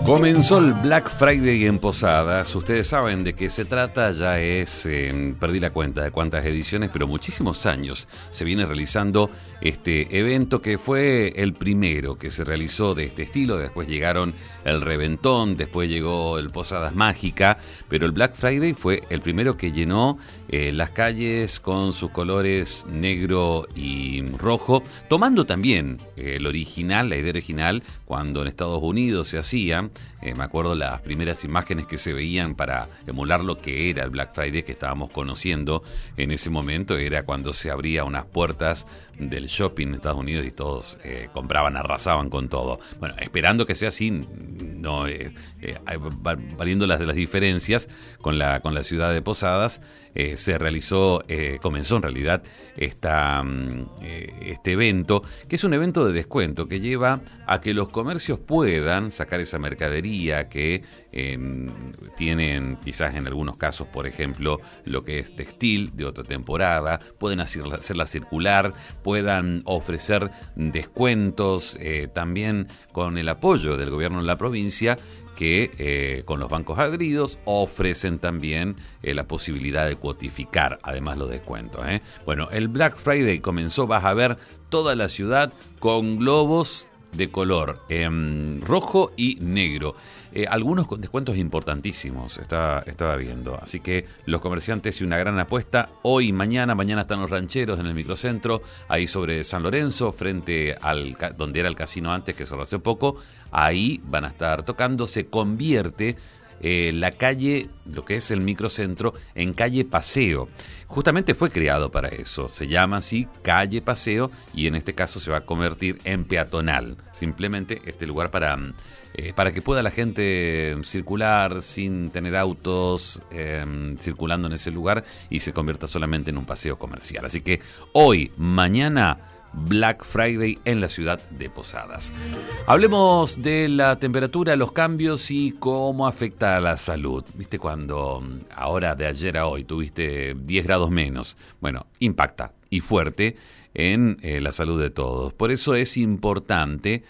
Comenzó el Black Friday en Posadas. Ustedes saben de qué se trata, ya perdí la cuenta de cuántas ediciones, pero muchísimos años se viene realizando este evento, que fue el primero que se realizó de este estilo. Después llegaron el Reventón, después llegó el Posadas Mágica, pero el Black Friday fue el primero que llenó las calles con sus colores negro y rojo, tomando también el original, la idea original, cuando en Estados Unidos se hacía. Me acuerdo las primeras imágenes que se veían para emular lo que era el Black Friday que estábamos conociendo en ese momento. Era cuando se abría unas puertas del shopping en Estados Unidos y todos compraban, arrasaban con todo. Bueno, esperando que sea así, no valiendo las diferencias con la ciudad de Posadas, comenzó en realidad este evento, que es un evento de descuento que lleva a que los comercios puedan sacar esa mercadería que tienen quizás en algunos casos, por ejemplo, lo que es textil de otra temporada, pueden hacerla circular, puedan ofrecer descuentos, también con el apoyo del gobierno de la provincia, que con los bancos adheridos ofrecen también la posibilidad de cuotificar además los descuentos. Bueno, el Black Friday comenzó, vas a ver toda la ciudad con globos de color rojo y negro. Algunos con descuentos importantísimos estaba viendo, así que los comerciantes, y una gran apuesta hoy y mañana están los rancheros en el microcentro, ahí sobre San Lorenzo, frente al donde era el casino antes, que cerró hace poco. Ahí van a estar tocando. Se convierte la calle, lo que es el microcentro, en calle Paseo. Justamente fue creado para eso, se llama así calle Paseo, y en este caso se va a convertir en peatonal. Simplemente este lugar para que pueda la gente circular sin tener autos circulando en ese lugar, y se convierta solamente en un paseo comercial. Así que hoy, mañana, Black Friday en la ciudad de Posadas. Hablemos de la temperatura, los cambios y cómo afecta a la salud. ¿Viste cuando ahora, de ayer a hoy, tuviste 10 grados menos? Bueno, impacta y fuerte en la salud de todos. Por eso es importante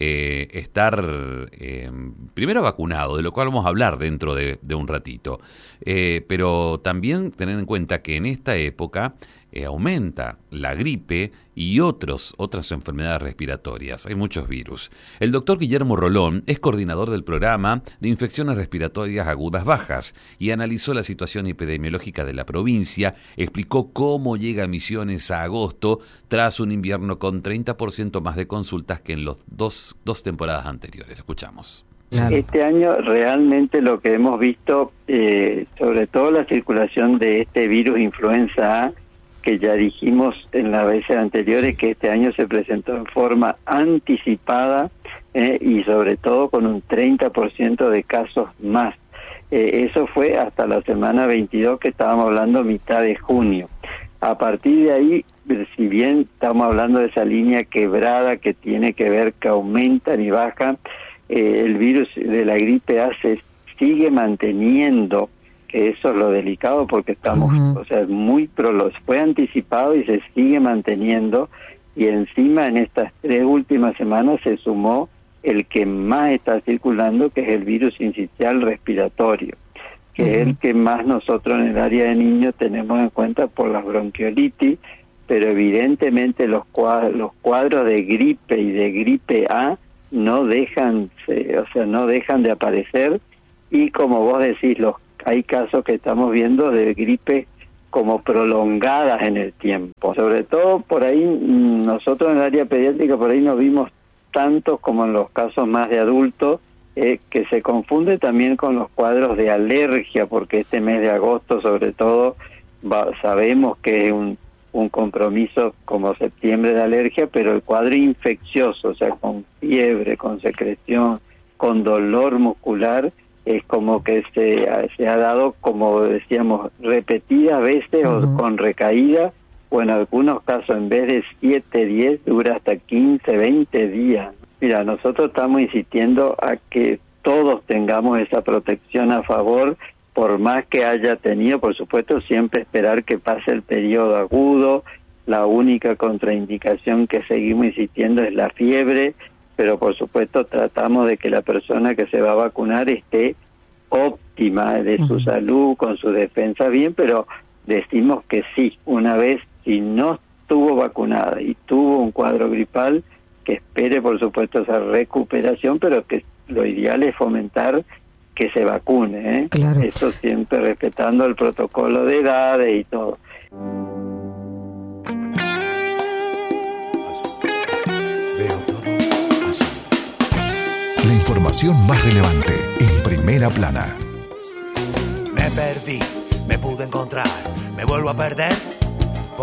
estar primero vacunado, de lo cual vamos a hablar dentro de un ratito. Pero también tener en cuenta que en esta época aumenta la gripe y otras enfermedades respiratorias. Hay muchos virus. El doctor Guillermo Rolón es coordinador del programa de infecciones respiratorias agudas bajas y analizó la situación epidemiológica de la provincia. Explicó cómo llega a Misiones a agosto tras un invierno con 30% más de consultas que en los dos temporadas anteriores. Escuchamos. Este año realmente lo que hemos visto, sobre todo la circulación de este virus influenza A, que ya dijimos en las veces anteriores que este año se presentó en forma anticipada y sobre todo con un 30% de casos más. Eso fue hasta la semana 22, que estábamos hablando mitad de junio. A partir de ahí, si bien estamos hablando de esa línea quebrada que tiene que ver que aumentan y bajan, el virus de la gripe A se sigue manteniendo. Eso es lo delicado, porque estamos, fue anticipado y se sigue manteniendo, y encima en estas 3 últimas semanas se sumó el que más está circulando, que es el virus sincicial respiratorio, que es el que más nosotros en el área de niños tenemos en cuenta por las bronquiolitis, pero evidentemente los cuadros de gripe y de gripe A no dejan de aparecer, y como vos decís, hay casos que estamos viendo de gripe como prolongadas en el tiempo. Sobre todo por ahí, nosotros en el área pediátrica por ahí no vimos tantos como en los casos más de adultos, que se confunde también con los cuadros de alergia, porque este mes de agosto sobre todo sabemos que es un compromiso como septiembre de alergia, pero el cuadro infeccioso, o sea, con fiebre, con secreción, con dolor muscular, es como que se ha dado, como decíamos, repetidas veces o con recaída, o en algunos casos en vez de 7, 10, dura hasta 15, 20 días. Mira, nosotros estamos insistiendo a que todos tengamos esa protección a favor, por más que haya tenido, por supuesto, siempre esperar que pase el periodo agudo. La única contraindicación que seguimos insistiendo es la fiebre, pero por supuesto tratamos de que la persona que se va a vacunar esté óptima de su salud, con su defensa bien, pero decimos que sí, una vez si no estuvo vacunada y tuvo un cuadro gripal, que espere por supuesto esa recuperación, pero que lo ideal es fomentar que se vacune, ¿eh? Claro. Eso siempre respetando el protocolo de edades y todo. La información más relevante en Primera Plana. Me perdí, me pude encontrar, me vuelvo a perder.